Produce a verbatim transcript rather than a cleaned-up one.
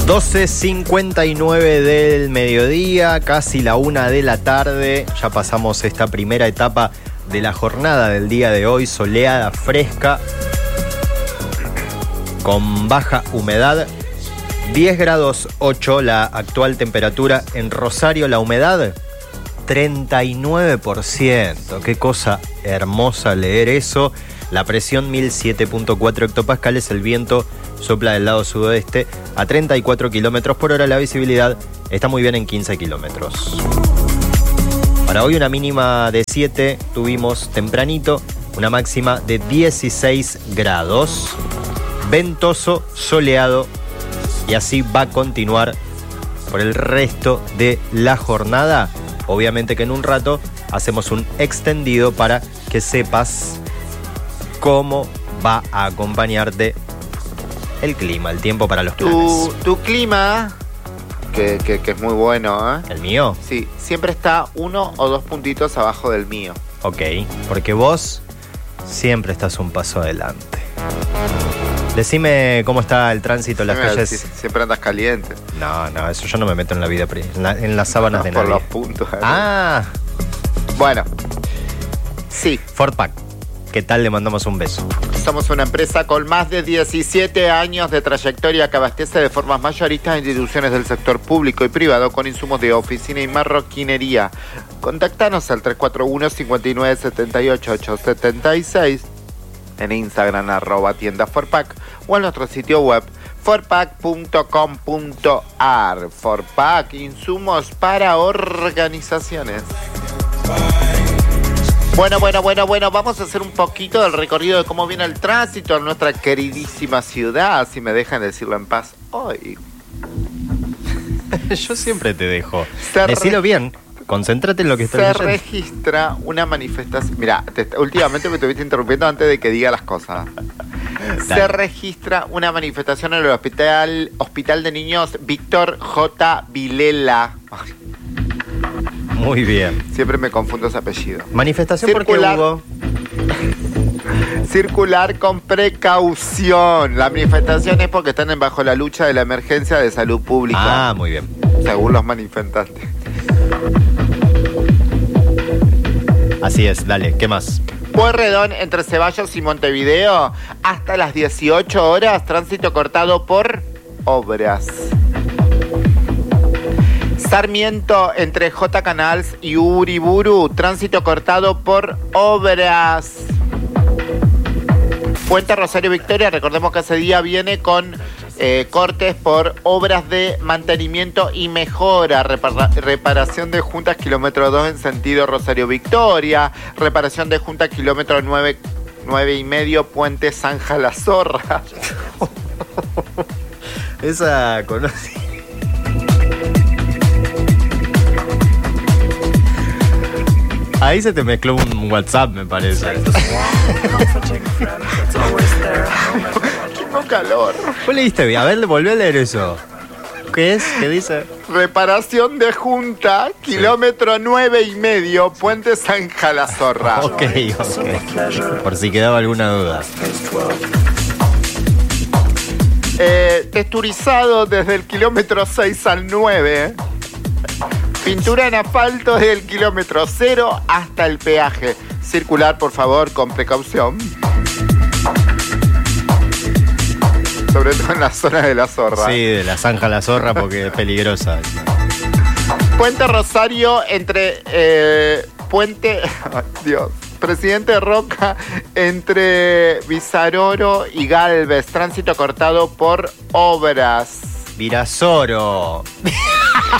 doce cincuenta y nueve del mediodía, casi la una de la tarde. Ya pasamos esta primera etapa de la jornada del día de hoy, soleada, fresca, con baja humedad. diez grados ocho la actual temperatura. En Rosario la humedad treinta y nueve por ciento. Qué cosa hermosa leer eso. La presión mil siete punto cuatro hectopascales. El viento sopla del lado sudoeste a treinta y cuatro kilómetros por hora. La visibilidad está muy bien en quince kilómetros. Para hoy una mínima de siete tuvimos tempranito. Una máxima de dieciséis grados. Ventoso, soleado. Y así va a continuar por el resto de la jornada. Obviamente que en un rato hacemos un extendido para que sepas cómo va a acompañarte el clima, el tiempo para los planes. Tu, tu clima, que, que, que es muy bueno, ¿eh? ¿El mío? Sí, siempre está uno o dos puntitos abajo del mío. Ok, porque vos siempre estás un paso adelante. Decime cómo está el tránsito en las Mira, calles. si, siempre andas caliente. No, no, eso yo no me meto en la vida, en, la, en las sábanas No, de por nadie. los puntos. ¿eh? Ah, Bueno, sí, Fortpac, ¿qué tal? Le mandamos un beso. somos una empresa con más de diecisiete años de trayectoria que abastece de formas mayoristas a instituciones del sector público y privado con insumos de oficina y marroquinería. Contactanos al tres cuatro uno, cinco nueve, siete ocho, ocho siete seis, en Instagram arroba tienda Fortpac o en nuestro sitio web fortpac punto com punto ar. Fortpac, insumos para organizaciones. Bueno, bueno, bueno, bueno, vamos a hacer un poquito del recorrido de cómo viene el tránsito en nuestra queridísima ciudad, si me dejan decirlo en paz hoy. Yo siempre te dejo. Se Decilo re- bien, concéntrate en lo que estoy Se diciendo. registra una manifestación. Mira, te- últimamente me estuviste interrumpiendo antes de que diga las cosas. Se Dale. registra una manifestación en el hospital, hospital de niños Víctor J. Vilela. Ay, Muy bien. siempre me confundo ese apellido. Manifestación porque Circular. hubo. Circular con precaución. La manifestación es porque están bajo la lucha de la emergencia de salud pública, Ah, muy bien. según los manifestantes. Así es, dale, ¿qué más? Pueyrredón entre Ceballos y Montevideo hasta las dieciocho horas, tránsito cortado por obras. Sarmiento entre J. Canals y Uriburu, tránsito cortado por obras. Puente Rosario Victoria, recordemos que ese día viene con eh, cortes por obras de mantenimiento y mejora, repara- reparación de juntas kilómetro dos en sentido Rosario Victoria, reparación de junta kilómetro nueve, nueve y medio, Puente Zanja La Zorra. Esa conocí. Ahí se te mezcló un WhatsApp, me parece. Tengo calor. ¿Vos leíste bien? A ver, volví a leer eso. ¿Qué es? ¿Qué dice? Reparación de junta, kilómetro nueve y medio, Puente Zanja La Zorra. Ok, ok. Por si quedaba alguna duda. Eh, texturizado desde el kilómetro seis al nueve. Pintura en asfalto desde el kilómetro cero hasta el peaje. Circular, por favor, con precaución. Sobre todo en la zona de La Zorra. Sí, de la zanja a la zorra porque es peligrosa. Puente Rosario entre eh, Puente... Ay, Dios. Presidente Roca entre Bizaroro y Galvez. Tránsito cortado por obras. Virasoro.